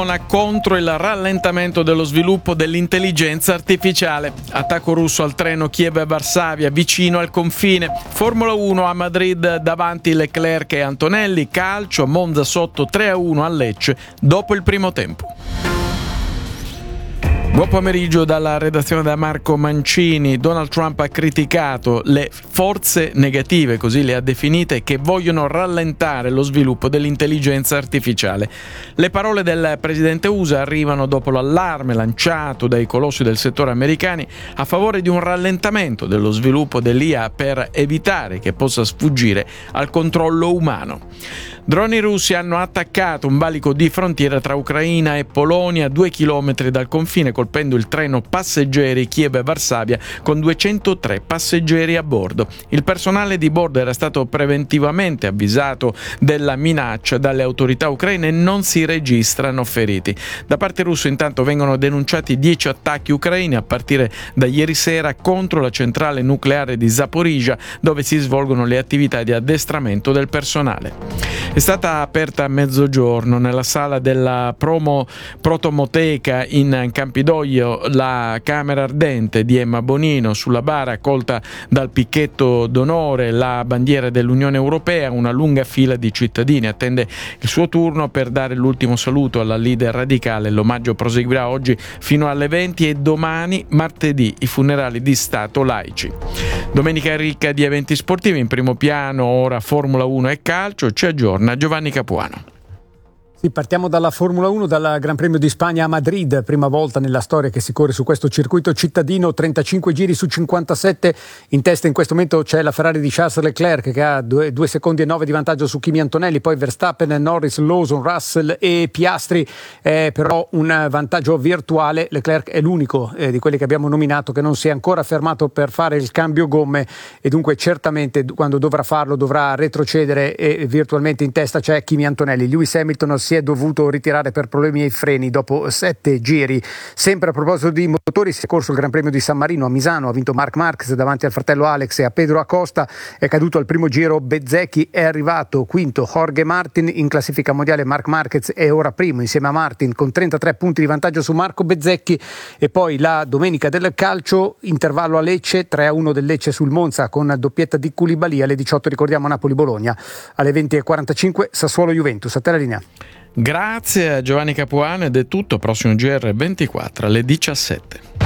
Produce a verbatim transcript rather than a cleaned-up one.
contro il rallentamento dello sviluppo dell'intelligenza artificiale. Attacco russo al treno Kiev-Varsavia vicino al confine. Formula uno a Madrid davanti Leclerc e Antonelli. Calcio, Monza sotto tre a uno a Lecce dopo il primo tempo. Buon pomeriggio dalla redazione da Marco Mancini. Donald Trump ha criticato le forze negative, così le ha definite, che vogliono rallentare lo sviluppo dell'intelligenza artificiale. Le parole del presidente U S A arrivano dopo l'allarme lanciato dai colossi del settore americani a favore di un rallentamento dello sviluppo dell'I A per evitare che possa sfuggire al controllo umano. Droni russi hanno attaccato un valico di frontiera tra Ucraina e Polonia a due chilometri dal confine, colpendo il treno passeggeri Kiev-Varsavia con duecentotré passeggeri a bordo. Il personale di bordo era stato preventivamente avvisato della minaccia dalle autorità ucraine e non si registrano feriti. Da parte russa intanto vengono denunciati dieci attacchi ucraini a partire da ieri sera contro la centrale nucleare di Zaporizhzhia, dove si svolgono le attività di addestramento del personale. È stata aperta a mezzogiorno nella sala della Promo Protomoteca in Campidoglio la Camera Ardente di Emma Bonino. Sulla bara, accolta dal picchetto d'onore, la bandiera dell'Unione Europea. Una lunga fila di cittadini attende il suo turno per dare l'ultimo saluto alla leader radicale. L'omaggio proseguirà oggi fino alle venti e domani, martedì, i funerali di Stato laici. Domenica ricca di eventi sportivi. In primo piano ora Formula uno e calcio. Ci aggiorna Giovanni Capuano. Sì, partiamo dalla Formula uno, dal Gran Premio di Spagna a Madrid, prima volta nella storia che si corre su questo circuito cittadino, trentacinque giri su cinquantasette. In testa in questo momento c'è la Ferrari di Charles Leclerc che ha due, due secondi e nove di vantaggio su Kimi Antonelli, poi Verstappen, Norris, Lawson, Russell e Piastri, eh, però un vantaggio virtuale. Leclerc è l'unico eh, di quelli che abbiamo nominato che non si è ancora fermato per fare il cambio gomme e dunque certamente quando dovrà farlo dovrà retrocedere e virtualmente in testa c'è Kimi Antonelli. Lewis Hamilton si è dovuto ritirare per problemi ai freni dopo sette giri. Sempre a proposito di motori, si è corso il Gran Premio di San Marino a Misano, ha vinto Marc Marquez davanti al fratello Alex e a Pedro Acosta, è caduto al primo giro Bezzecchi, è arrivato quinto Jorge Martin, in classifica mondiale Marc Marquez è ora primo insieme a Martin con trentatré punti di vantaggio su Marco Bezzecchi. E poi la domenica del calcio, intervallo a Lecce, tre a uno del Lecce sul Monza con doppietta di Koulibaly. Alle diciotto ricordiamo Napoli-Bologna, alle venti e quarantacinque Sassuolo-Juventus. A te la linea. Grazie a Giovanni Capuano ed è tutto. Prossimo G R ventiquattro alle diciassette.